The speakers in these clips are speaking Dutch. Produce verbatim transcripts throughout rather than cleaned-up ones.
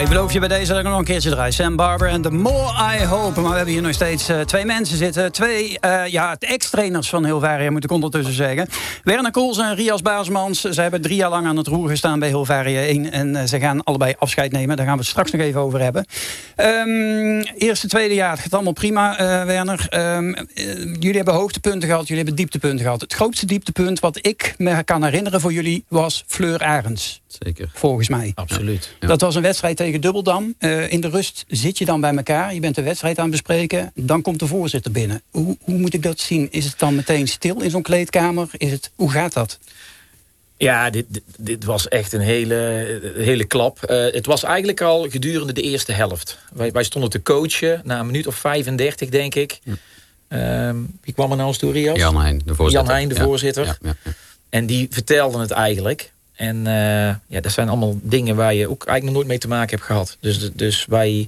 ik beloof je bij deze dat ik nog een keertje draai. Sam Barber en The More I Hope. Maar we hebben hier nog steeds uh, twee mensen zitten. Twee uh, ja, ex-trainers van Hilvaria, moet ik ondertussen zeggen. Werner Koels en Rias Baasmans. Ze hebben drie jaar lang aan het roer gestaan bij Hilvaria één. En uh, ze gaan allebei afscheid nemen. Daar gaan we het straks nog even over hebben. Um, eerste, tweede jaar, het gaat allemaal prima, uh, Werner. Um, uh, jullie hebben hoogtepunten gehad, jullie hebben dieptepunten gehad. Het grootste dieptepunt wat ik me kan herinneren voor jullie was Fleur Arends. Zeker. Volgens mij. Absoluut. Ja. Dat was een wedstrijd tegen Dubbeldam. Uh, in de rust zit je dan bij elkaar. Je bent de wedstrijd aan het bespreken. Dan komt de voorzitter binnen. Hoe, hoe moet ik dat zien? Is het dan meteen stil in zo'n kleedkamer? Is het, hoe gaat dat? Ja, dit, dit, dit was echt een hele, hele klap. Uh, het was eigenlijk al gedurende de eerste helft. Wij, wij stonden te coachen na een minuut of vijfendertig, denk ik. Ja. Uh, wie kwam er nou eens door, Rias? Jan Heijn, de voorzitter. Jan Heijn, de voorzitter. Ja, ja, ja. En die vertelde het eigenlijk. En uh, ja, dat zijn allemaal dingen waar je ook eigenlijk nog nooit mee te maken hebt gehad. Dus, dus wij,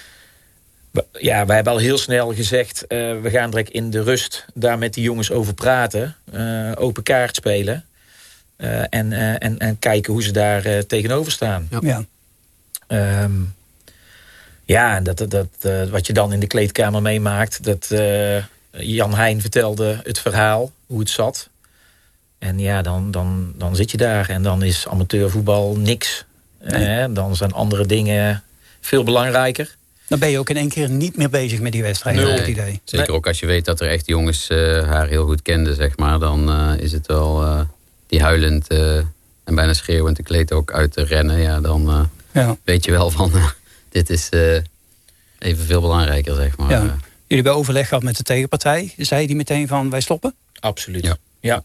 ja, wij hebben al heel snel gezegd, uh, we gaan direct in de rust daar met die jongens over praten. Uh, open kaart spelen. Uh, en, uh, en, en kijken hoe ze daar uh, tegenover staan. Ja. Um, ja, dat, dat, dat, uh, wat je dan in de kleedkamer meemaakt. Dat uh, Jan Heijn vertelde het verhaal, hoe het zat. En ja, dan, dan, dan zit je daar en dan is amateurvoetbal niks. Nee. Eh, dan zijn andere dingen veel belangrijker. Dan ben je ook in één keer niet meer bezig met die wedstrijd. Nee, het idee. Zeker nee. Ook als je weet dat er echt jongens uh, haar heel goed kenden, zeg maar. Dan uh, is het wel uh, die huilend uh, en bijna schreeuwend de kleed ook uit te rennen. Ja, dan uh, ja. weet je wel van, uh, dit is uh, even veel belangrijker, zeg maar. Ja. Jullie hebben overleg gehad met de tegenpartij. Zei die meteen van, wij stoppen? Absoluut. Ja. Ja.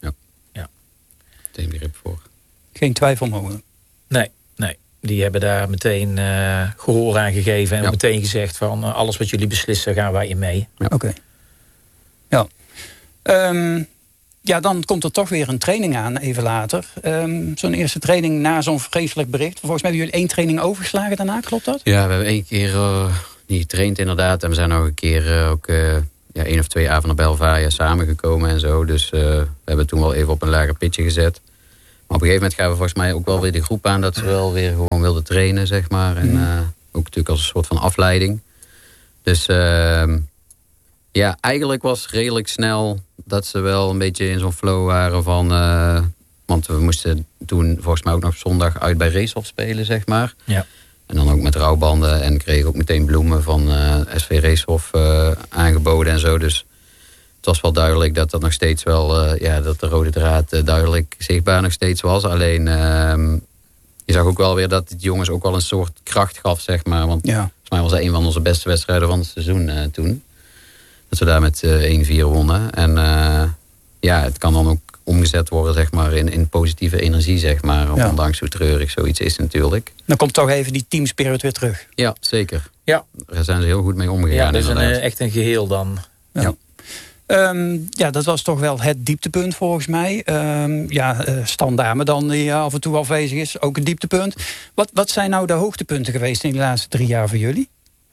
Meteen begrip voor. Geen twijfel mogelijk. Nee, nee. Die hebben daar meteen uh, gehoor aan gegeven. En ja. meteen gezegd van uh, alles wat jullie beslissen gaan wij in mee. Ja. Oké. Okay. Ja. Um, ja, dan komt er toch weer een training aan even later. Um, zo'n eerste training na zo'n vreselijk bericht. Volgens mij hebben jullie één training overgeslagen daarna, klopt dat? Ja, we hebben één keer uh, niet getraind inderdaad. En we zijn nog een keer uh, ook... Uh, Ja, één of twee avonden bij Hilvaria samengekomen en zo. Dus uh, we hebben toen wel even op een lager pitje gezet. Maar op een gegeven moment gaven we volgens mij ook wel weer de groep aan... dat ze wel weer gewoon wilden trainen, zeg maar. En uh, ook natuurlijk als een soort van afleiding. Dus uh, ja, eigenlijk was redelijk snel... dat ze wel een beetje in zo'n flow waren van... Uh, want we moesten toen volgens mij ook nog zondag uit bij Racehof spelen, zeg maar. Ja. En dan ook met rouwbanden en kreeg ook meteen bloemen van uh, S V Racehof uh, aangeboden en zo. Dus het was wel duidelijk dat dat nog steeds wel, uh, ja, dat de rode draad uh, duidelijk zichtbaar nog steeds was. Alleen, uh, je zag ook wel weer dat het jongens ook wel een soort kracht gaf, zeg maar. Want ja. volgens mij was dat een van onze beste wedstrijden van het seizoen uh, toen. Dat we daar met uh, één vier wonnen. En uh, ja, het kan dan ook omgezet worden, zeg maar, in, in positieve energie, zeg maar. Ja. Ondanks hoe treurig zoiets is natuurlijk. Dan komt toch even die teamspirit weer terug. Ja, zeker. Ja. Daar zijn ze heel goed mee omgegaan. Ja, dat is een, echt een geheel dan. Ja. Ja. Um, ja, dat was toch wel het dieptepunt volgens mij. Um, ja, uh, Stan Dame dan, die af en toe afwezig is, ook een dieptepunt. Wat, wat zijn nou de hoogtepunten geweest in de laatste drie jaar voor jullie?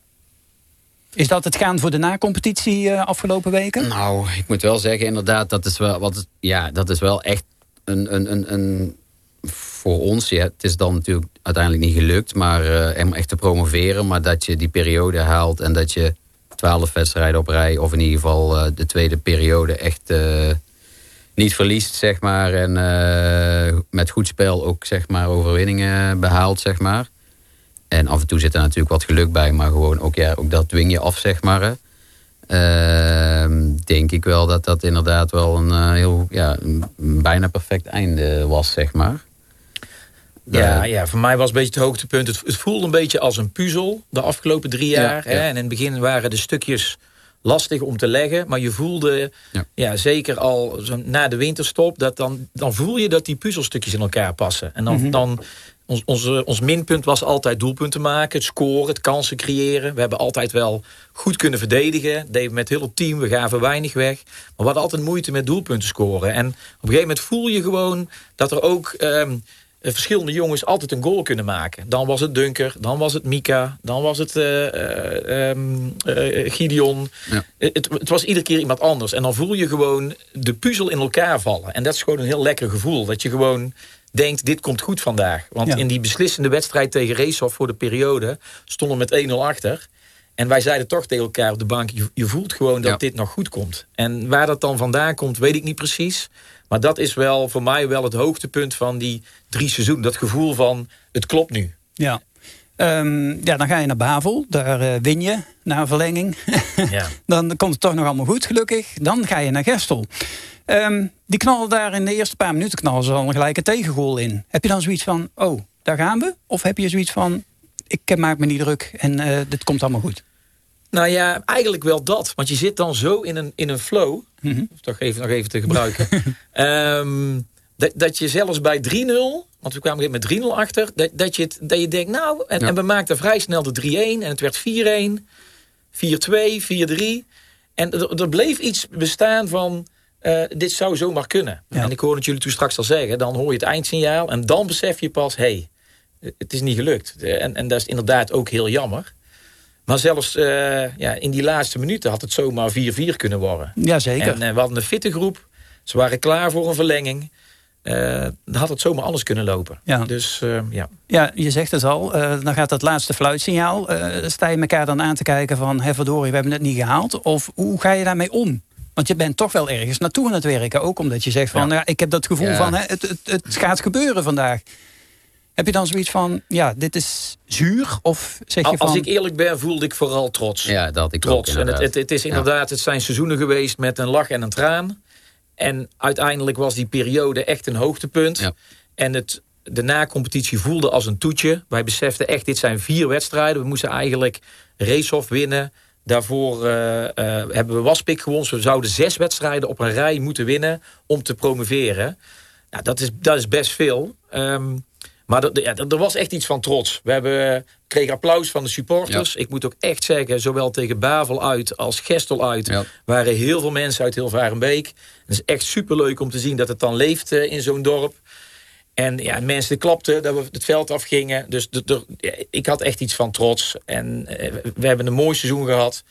Is dat het gaan voor de na-competitie uh, afgelopen weken? Nou, ik moet wel zeggen, inderdaad, dat is wel, wat, ja, dat is wel echt een, een, een, een voor ons. Ja, het is dan natuurlijk uiteindelijk niet gelukt, maar uh, om echt te promoveren, maar dat je die periode haalt en dat je twaalf wedstrijden op rij, of in ieder geval uh, de tweede periode echt uh, niet verliest, zeg maar, en uh, met goed spel ook, zeg maar, overwinningen behaalt, zeg maar. En af en toe zit er natuurlijk wat geluk bij, maar gewoon ook, ja, ook dat dwing je af, zeg maar. Uh, denk ik wel dat dat inderdaad wel een uh, heel, ja, een bijna perfect einde was, zeg maar. Ja, ja, voor mij was een beetje het hoogtepunt. Het, het voelde een beetje als een puzzel de afgelopen drie jaar. Ja, hè? Ja. En in het begin waren de stukjes lastig om te leggen. Maar je voelde, ja. Ja, zeker al zo na de winterstop, dat dan, dan voel je dat die puzzelstukjes in elkaar passen. En dan, mm-hmm. dan ons, onze, ons minpunt was altijd doelpunten maken, het scoren, het kansen creëren. We hebben altijd wel goed kunnen verdedigen. Dat deden we met heel het team, we gaven weinig weg. Maar we hadden altijd moeite met doelpunten scoren. En op een gegeven moment voel je gewoon dat er ook Um, uh, verschillende jongens altijd een goal kunnen maken. Dan was het Dunker, dan was het Mika, dan was het uh, uh, um, uh, Gideon. Ja. Het, het was iedere keer iemand anders. En dan voel je gewoon de puzzel in elkaar vallen. En dat is gewoon een heel lekker gevoel. Dat je gewoon denkt, dit komt goed vandaag. Want ja. in die beslissende wedstrijd tegen Reeshof voor de periode stonden we met één nul achter. En wij zeiden toch tegen elkaar op de bank, je, je voelt gewoon dat ja. dit nog goed komt. En waar dat dan vandaan komt, weet ik niet precies. Maar dat is wel voor mij wel het hoogtepunt van die drie seizoenen. Dat gevoel van, het klopt nu. Ja. Um, ja, dan ga je naar Bavel. Daar uh, win je na een verlenging. Ja. Dan komt het toch nog allemaal goed, gelukkig. Dan ga je naar Gestel. Um, die knallen daar in de eerste paar minuten knallen ze al gelijk een tegengoal in. Heb je dan zoiets van, oh, daar gaan we? Of heb je zoiets van, ik maak me niet druk en uh, dit komt allemaal goed? Nou ja, eigenlijk wel dat. Want je zit dan zo in een, in een flow. Mm-hmm. Toch even, nog even te gebruiken. um, dat, dat je zelfs bij drie nul... Want we kwamen met drie nul achter. Dat, dat, je, het, dat je denkt, nou... En, ja. en we maakten vrij snel de drie-een. En het werd vier-een. vier-twee, vier-drie. En er, er bleef iets bestaan van... Uh, dit zou zomaar kunnen. Ja. En ik hoorde het jullie toen straks al zeggen. Dan hoor je het eindsignaal. En dan besef je pas... Hé, hey, het is niet gelukt. En, en dat is inderdaad ook heel jammer. Maar zelfs uh, ja, in die laatste minuten had het zomaar vier-vier kunnen worden. Jazeker. En uh, we hadden een fitte groep. Ze waren klaar voor een verlenging. Uh, dan had het zomaar anders kunnen lopen. Ja. Dus, uh, ja. ja, je zegt het al. Uh, dan gaat dat laatste fluitsignaal. Uh, sta je elkaar dan aan te kijken van... Hé, verdorie, we hebben het niet gehaald. Of hoe ga je daarmee om? Want je bent toch wel ergens naartoe aan het werken. Ook omdat je zegt van... Ja. Ja, ik heb dat gevoel ja. van... Hè, het, het, het gaat gebeuren vandaag. Heb je dan zoiets van, ja, dit is zuur? Of zeg je van... Als ik eerlijk ben, voelde ik vooral trots. Ja, dat ik trots. Ook, en het, het, het is inderdaad, ja. het zijn seizoenen geweest met een lach en een traan. En uiteindelijk was die periode echt een hoogtepunt. Ja. En het, de na-competitie voelde als een toetje. Wij beseften echt, dit zijn vier wedstrijden. We moesten eigenlijk Reeshof winnen. Daarvoor uh, uh, hebben we Waspik gewonnen. We zouden zes wedstrijden op een rij moeten winnen om te promoveren. Nou, dat is, dat is best veel. Um, Maar er, ja, er was echt iets van trots. We hebben, kregen applaus van de supporters. Ja. Ik moet ook echt zeggen, zowel tegen Bavel uit als Gestel uit... Ja. waren heel veel mensen uit Hilvarenbeek. Het is echt superleuk om te zien dat het dan leeft uh, in zo'n dorp. En ja, mensen klapten dat we het veld afgingen. Dus de, de, ja, ik had echt iets van trots. En uh, we hebben een mooi seizoen gehad.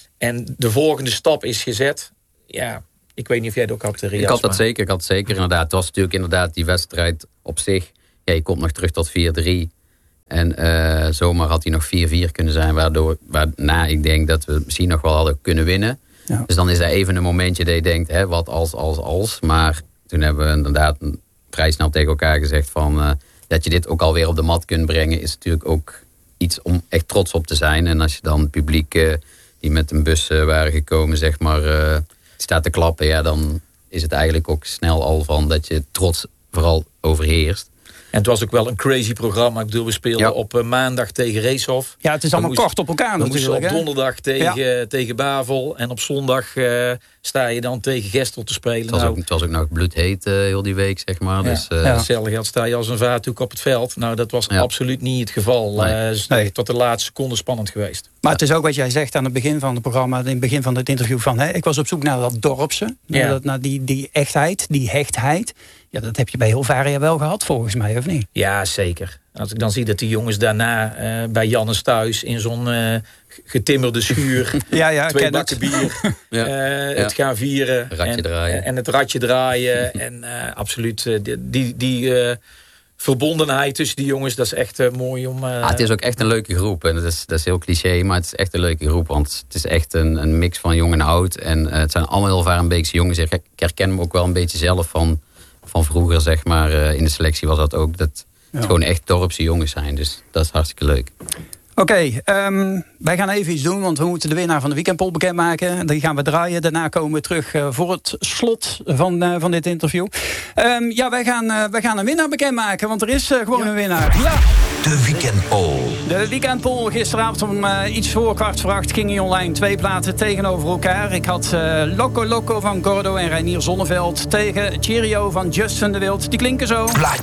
En de volgende stap is gezet. Ja, ik weet niet of jij het ook had, Rias. Ik had dat zeker, ik had het zeker inderdaad. Het was natuurlijk inderdaad die wedstrijd op zich... Ja, je komt nog terug tot vier drie. En uh, zomaar had hij nog vier vier kunnen zijn. Waardoor, waarna ik denk dat we misschien nog wel hadden kunnen winnen. Ja. Dus dan is er even een momentje dat je denkt, hè, wat als, als, als. Maar toen hebben we inderdaad vrij snel tegen elkaar gezegd van... Uh, dat je dit ook alweer op de mat kunt brengen... is natuurlijk ook iets om echt trots op te zijn. En als je dan het publiek uh, die met een bus uh, waren gekomen, zeg maar, uh, staat te klappen... ja, dan is het eigenlijk ook snel al van dat je trots vooral overheerst. En het was ook wel een crazy programma. Ik bedoel, we speelden ja. op uh, maandag tegen Reeshof. Ja, het is allemaal moest, kort op elkaar dan natuurlijk. Dan moest je op donderdag tegen, ja. tegen Bavel. En op zondag uh, sta je dan tegen Gestel te spelen. Het was, nou, ook, het was ook nog bloedheet uh, heel die week, zeg maar. Ja. Dus, uh, ja. Hetzelfde geld sta je als een vaartoek op het veld. Nou, dat was ja. absoluut niet het geval. Nee. Uh, dus nee. Tot de laatste seconde spannend geweest. Maar het is ook wat jij zegt aan het begin van het programma... in het begin van het interview van... Hè, ik was op zoek naar dat dorpse. Naar, ja. dat, naar die, die echtheid, die hechtheid. Ja, dat heb je bij Hilvaria wel gehad, volgens mij, of niet? Ja, zeker. Als ik dan zie dat die jongens daarna uh, bij Jannes thuis... in zo'n uh, getimmerde schuur... ja, ja, twee bakken bier, ja. uh, ja. het gaan vieren... Ratje en, draaien. en het ratje draaien. en uh, absoluut uh, die... die, die uh, verbondenheid tussen die jongens, dat is echt uh, mooi om... Uh... Ah, het is ook echt een leuke groep. En dat is, dat is heel cliché, maar het is echt een leuke groep. Want het is echt een, een mix van jong en oud. En uh, het zijn allemaal Hilvarenbeekse jongens. Ik herken me ook wel een beetje zelf van, van vroeger, zeg maar. Uh, in de selectie was dat ook. Dat het ja. gewoon echt dorpse jongens zijn. Dus dat is hartstikke leuk. Oké, okay, um, wij gaan even iets doen, want we moeten de winnaar van de weekendpoll bekendmaken. Die gaan we draaien. Daarna komen we terug uh, voor het slot van, uh, van dit interview. Um, ja, wij gaan, uh, wij gaan een winnaar bekendmaken, want er is uh, gewoon ja. een winnaar. Ja. De weekendpoll. De weekendpoll. Gisteravond om uh, iets voor kwart voor acht ging hij online. Twee platen tegenover elkaar. Ik had uh, Loco Loco van Gordo en Reinier Zonneveld tegen Cheerio van Justin de Wild. Die klinken zo. Plaat.